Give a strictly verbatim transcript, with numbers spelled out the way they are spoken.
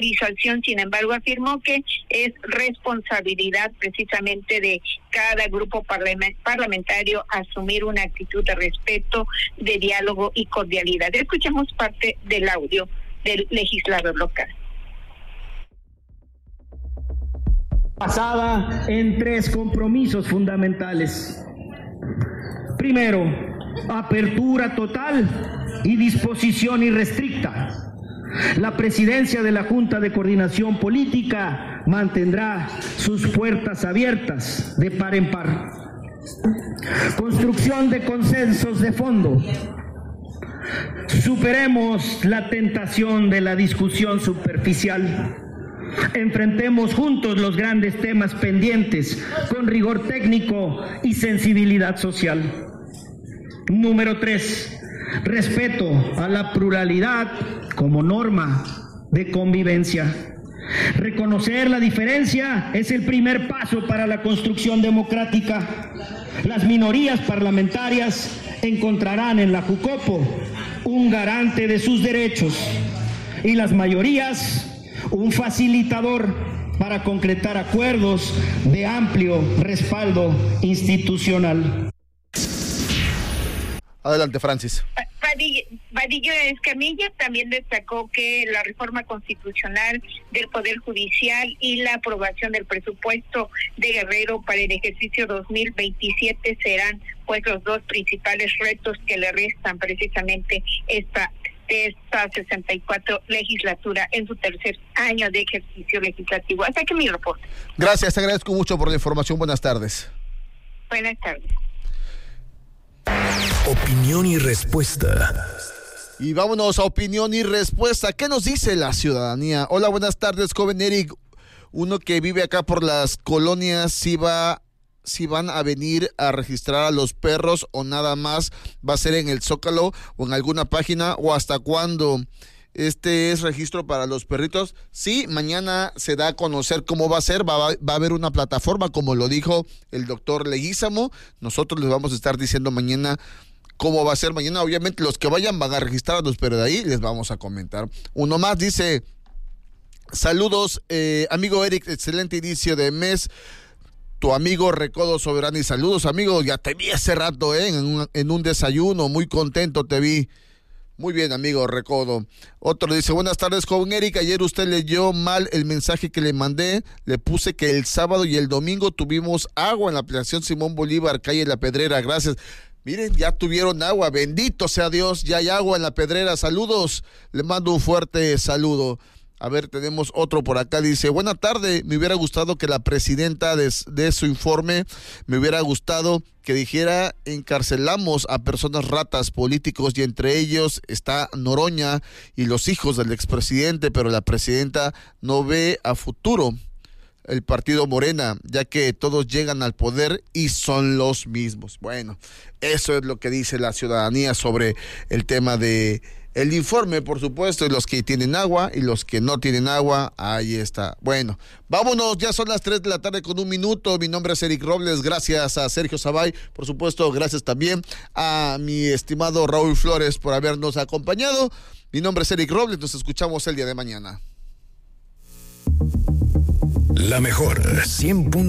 Visualización, sin embargo, afirmó que es responsabilidad precisamente de cada grupo parlamentario asumir una actitud de respeto, de diálogo y cordialidad. Escuchemos parte del audio del legislador local. Basada en tres compromisos fundamentales. Primero, apertura total y disposición irrestricta. La presidencia de la Junta de Coordinación Política mantendrá sus puertas abiertas de par en par. Construcción de consensos de fondo. Superemos la tentación de la discusión superficial. Enfrentemos juntos los grandes temas pendientes con rigor técnico y sensibilidad social. Número tres. Respeto a la pluralidad como norma de convivencia. Reconocer la diferencia es el primer paso para la construcción democrática. Las minorías parlamentarias encontrarán en la Jucopo un garante de sus derechos y las mayorías un facilitador para concretar acuerdos de amplio respaldo institucional. Adelante, Francis. Vadillo Escamilla también destacó que la reforma constitucional del Poder Judicial y la aprobación del presupuesto de Guerrero para el ejercicio dos mil veintisiete serán pues los dos principales retos que le restan precisamente esta esta sesenta y cuatro legislatura en su tercer año de ejercicio legislativo. Hasta aquí mi reporte. Gracias, te agradezco mucho por la información. Buenas tardes. Buenas tardes. Opinión y respuesta. Y vámonos a opinión y respuesta. ¿Qué nos dice la ciudadanía? Hola, buenas tardes, joven Eric. Uno que vive acá por las colonias, si va, si van a venir a registrar a los perros o nada más va a ser en el Zócalo o en alguna página, o hasta cuándo. Este es registro para los perritos. Sí, mañana se da a conocer cómo va a ser. Va, va, va a haber una plataforma, como lo dijo el doctor Leguízamo. Nosotros les vamos a estar diciendo mañana cómo va a ser. Mañana, obviamente, los que vayan van a registrar a los perros de ahí, les vamos a comentar. Uno más dice: saludos, eh, amigo Eric, excelente inicio de mes. Tu amigo Recodo Soberano, y saludos, amigo. Ya te vi hace rato, ¿eh? En un, en un desayuno, muy contento te vi. Muy bien, amigo Recodo. Otro dice: buenas tardes, joven Eric. Ayer usted leyó mal el mensaje que le mandé. Le puse que el sábado y el domingo tuvimos agua en la aplicación Simón Bolívar, calle La Pedrera. Gracias. Miren, ya tuvieron agua. Bendito sea Dios, ya hay agua en La Pedrera. Saludos. Le mando un fuerte saludo. A ver, tenemos otro por acá. Dice: buena tarde, me hubiera gustado que la presidenta de, de su informe, me hubiera gustado que dijera: encarcelamos a personas ratas políticos, y entre ellos está Noroña y los hijos del expresidente, pero la presidenta no ve a futuro el partido Morena, ya que todos llegan al poder y son los mismos. Bueno, eso es lo que dice la ciudadanía sobre el tema de el informe, por supuesto, y los que tienen agua y los que no tienen agua, ahí está. Bueno, vámonos, ya son las tres de la tarde con un minuto. Mi nombre es Eric Robles, gracias a Sergio Zabay, por supuesto, gracias también a mi estimado Raúl Flores por habernos acompañado. Mi nombre es Eric Robles, nos escuchamos el día de mañana. La mejor, cien punto